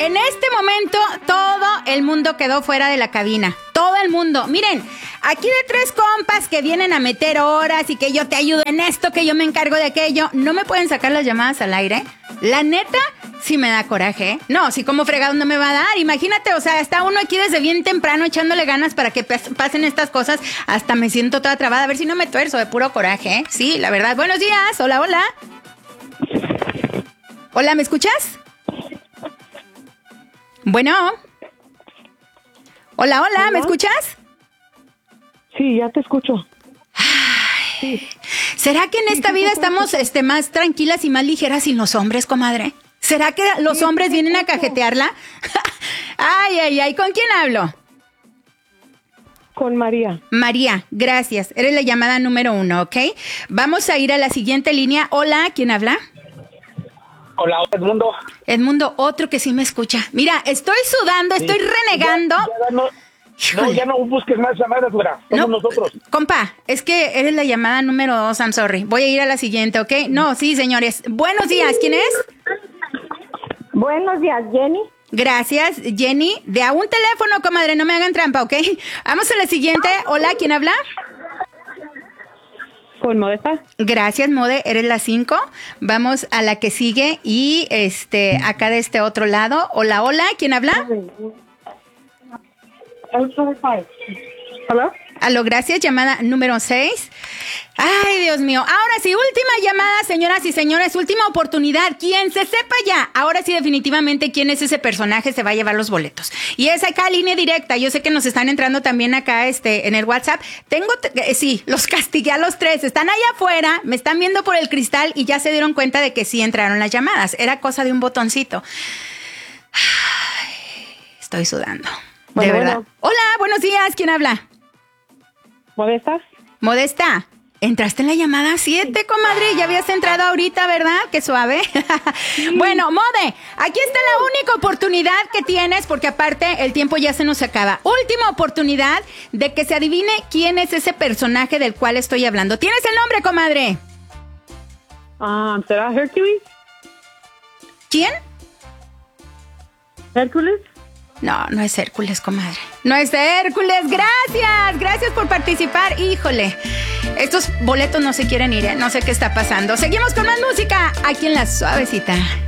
En este momento, todo el mundo quedó fuera de la cabina. Todo el mundo. Miren, aquí de 3 compas que vienen a meter horas y que yo te ayudo en esto, que yo me encargo de aquello, ¿no me pueden sacar las llamadas al aire? La neta, sí me da coraje, ¿eh? No, sí como fregado no me va a dar. Imagínate, o sea, está uno aquí desde bien temprano echándole ganas para que pasen estas cosas. Hasta me siento toda trabada. A ver si no me tuerzo de puro coraje, ¿eh? Sí, la verdad. Buenos días. Hola, hola. Hola, ¿me escuchas? Bueno. Hola, hola, ¿me escuchas? Sí, ya te escucho. Ay, ¿será que en esta vida estamos más tranquilas y más ligeras sin los hombres, comadre? ¿Será que los hombres vienen a cajetearla? Ay, ay, ay, ¿con quién hablo? Con María. María, gracias. Eres la llamada número 1, ¿ok? Vamos a ir a la siguiente línea. Hola, ¿quién habla? Hola, Edmundo. Edmundo, otro que sí me escucha. Mira, estoy sudando, estoy renegando. Ya no busques más llamadas, fuera. Somos nosotros. Compa, es que eres la llamada número 2, I'm sorry. Voy a ir a la siguiente, ¿ok? No, sí, señores. Buenos días, ¿quién es? Buenos días, Jenny. Gracias, Jenny. De a un teléfono, comadre, no me hagan trampa, ¿ok? Vamos a la siguiente. Hola, ¿quién habla? Con Modesta. Gracias, Mode, eres la 5. Vamos a la que sigue y acá de este otro lado. Hola, hola, ¿quién habla? ¿Hola? Aló, gracias, llamada número 6. Ay, Dios mío. Ahora sí, última llamada, señoras y señores, última oportunidad. Quien se sepa ya, ahora sí definitivamente quién es ese personaje se va a llevar los boletos. Y es acá línea directa. Yo sé que nos están entrando también acá en el WhatsApp. Sí, los castigué a los 3. Están allá afuera, me están viendo por el cristal y ya se dieron cuenta de que sí entraron las llamadas. Era cosa de un botoncito. Ay, estoy sudando. De verdad. Bueno. Hola, buenos días. ¿Quién habla? ¿Modesta? Modesta, entraste en la llamada 7, comadre. Ya habías entrado ahorita, ¿verdad? Qué suave. Sí. Bueno, Mode, aquí está la única oportunidad que tienes, porque aparte el tiempo ya se nos acaba. Última oportunidad de que se adivine quién es ese personaje del cual estoy hablando. ¿Tienes el nombre, comadre? ¿Será Hercules? ¿Quién? ¿Hércules? No, no es Hércules, comadre. No es Hércules. Gracias. Gracias por participar. Híjole, estos boletos no se quieren ir, ¿eh? No sé qué está pasando. Seguimos con más música aquí en La Suavecita.